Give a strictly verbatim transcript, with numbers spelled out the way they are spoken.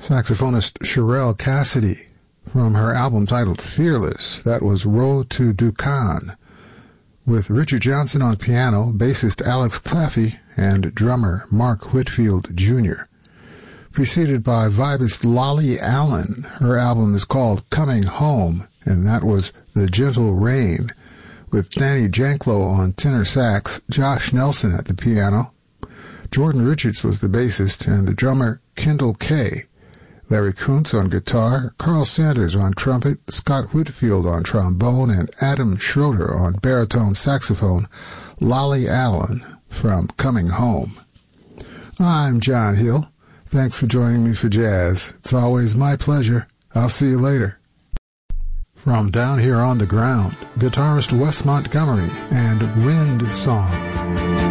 saxophonist Sherelle Cassidy from her album titled Fearless. That was Road to Dukan, with Richard Johnson on piano, bassist Alex Claffey, and drummer Mark Whitfield Junior Preceded by vibist Lolly Allen. Her album is called Coming Home, and that was The Gentle Rain, with Danny Janklow on tenor sax, Josh Nelson at the piano. Jordan Richards was the bassist, and the drummer Kendall Kay. Larry Kuntz on guitar, Carl Sanders on trumpet, Scott Whitfield on trombone, and Adam Schroeder on baritone saxophone. Lolly Allen from Coming Home. I'm John Hill. Thanks for joining me for jazz. It's always my pleasure. I'll see you later. From Down Here on the Ground, guitarist Wes Montgomery and Wind Song.